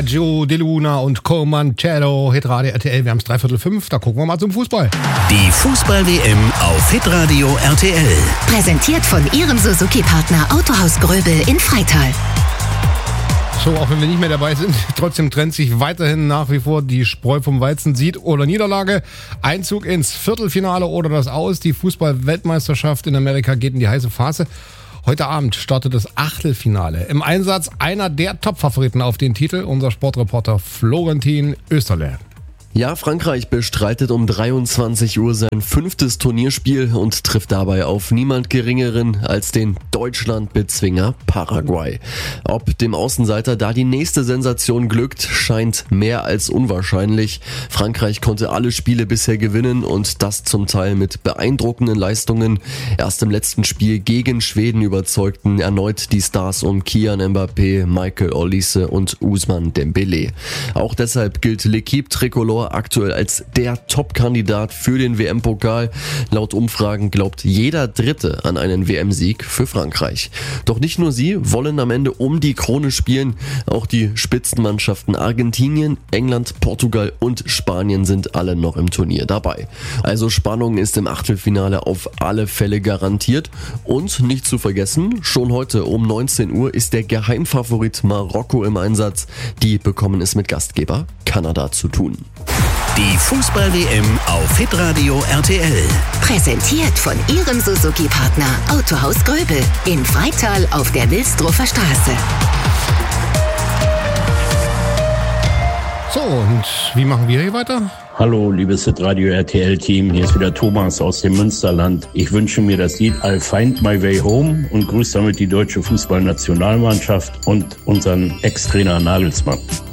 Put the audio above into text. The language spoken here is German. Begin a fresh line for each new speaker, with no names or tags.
Joe De Luna und Comanchero, Hitradio RTL, wir haben es 4:45, da gucken wir mal zum Fußball.
Die Fußball-WM auf Hitradio RTL.
Präsentiert von Ihrem Suzuki-Partner Autohaus Gröbel in Freital.
So, auch wenn wir nicht mehr dabei sind, trotzdem trennt sich weiterhin nach wie vor die Spreu vom Weizen. Sieg oder Niederlage, Einzug ins Viertelfinale oder das Aus. Die Fußball-Weltmeisterschaft in Amerika geht in die heiße Phase. Heute Abend startet das Achtelfinale. Im Einsatz einer der Top-Favoriten auf den Titel, unser Sportreporter Florentin Österle.
Ja, Frankreich bestreitet um 23 Uhr sein 5. Turnierspiel und trifft dabei auf niemand Geringeren als den Deutschland-Bezwinger Paraguay. Ob dem Außenseiter da die nächste Sensation glückt, scheint mehr als unwahrscheinlich. Frankreich konnte alle Spiele bisher gewinnen und das zum Teil mit beeindruckenden Leistungen. Erst im letzten Spiel gegen Schweden überzeugten erneut die Stars um Kylian Mbappé, Michael Olise und Ousmane Dembélé. Auch deshalb gilt L'Équipe Tricolore aktuell als der Top-Kandidat für den WM-Pokal. Laut Umfragen glaubt jeder Dritte an einen WM-Sieg für Frankreich. Doch nicht nur sie wollen am Ende um die Krone spielen. Auch die Spitzenmannschaften Argentinien, England, Portugal und Spanien sind alle noch im Turnier dabei. Also Spannung ist im Achtelfinale auf alle Fälle garantiert. Und nicht zu vergessen, schon heute um 19 Uhr ist der Geheimfavorit Marokko im Einsatz. Die bekommen es mit Gastgeber Kanada zu tun.
Die Fußball-WM auf Hitradio RTL.
Präsentiert von Ihrem Suzuki-Partner Autohaus Gröbel in Freital auf der Wilsdruffer Straße.
So, und wie machen wir hier weiter?
Hallo, liebes Hitradio RTL-Team, hier ist wieder Thomas aus dem Münsterland. Ich wünsche mir das Lied I'll Find My Way Home und grüße damit die deutsche Fußballnationalmannschaft und unseren Ex-Trainer Nagelsmann.